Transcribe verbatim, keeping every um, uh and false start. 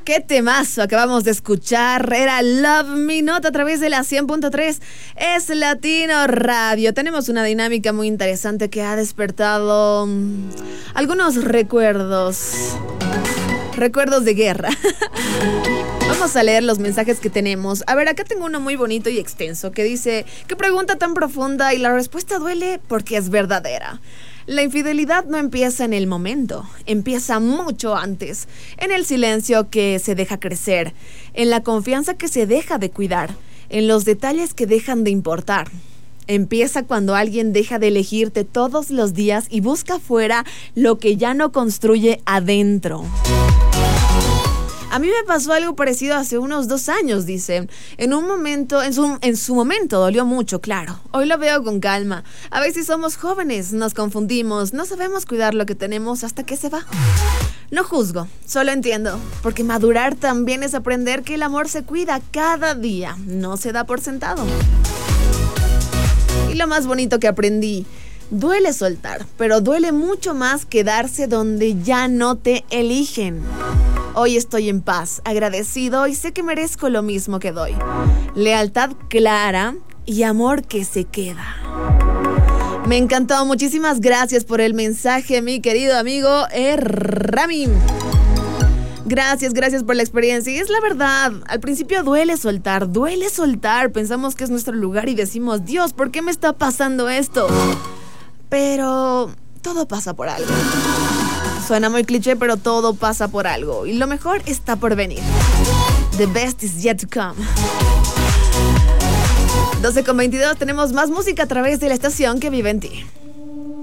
Qué temazo acabamos de escuchar. Era Love Me Not a través de la cien punto tres. Es Latino Radio. Tenemos una dinámica muy interesante que ha despertado um, algunos recuerdos. Recuerdos de guerra. Vamos a leer los mensajes que tenemos. A ver, acá tengo uno muy bonito y extenso que dice: ¿qué pregunta tan profunda? Y la respuesta duele porque es verdadera. La infidelidad no empieza en el momento, empieza mucho antes, en el silencio que se deja crecer, en la confianza que se deja de cuidar, en los detalles que dejan de importar. Empieza cuando alguien deja de elegirte todos los días y busca afuera lo que ya no construye adentro. A mí me pasó algo parecido hace unos dos años, dice. En un momento, en su, en su momento dolió mucho, claro. Hoy lo veo con calma. A veces somos jóvenes, nos confundimos, no sabemos cuidar lo que tenemos hasta que se va. No juzgo, solo entiendo. Porque madurar también es aprender que el amor se cuida cada día, no se da por sentado. Y lo más bonito que aprendí: duele soltar, pero duele mucho más quedarse donde ya no te eligen. Hoy estoy en paz, agradecido y sé que merezco lo mismo que doy. Lealtad clara y amor que se queda. Me encantó, muchísimas gracias por el mensaje, mi querido amigo Rami. Gracias, gracias por la experiencia. Y es la verdad, al principio duele soltar, duele soltar. Pensamos que es nuestro lugar y decimos: Dios, ¿por qué me está pasando esto? Pero todo pasa por algo. Suena muy cliché, pero todo pasa por algo. Y lo mejor está por venir. The best is yet to come. doce con veintidós, tenemos más música a través de la estación que vive en ti.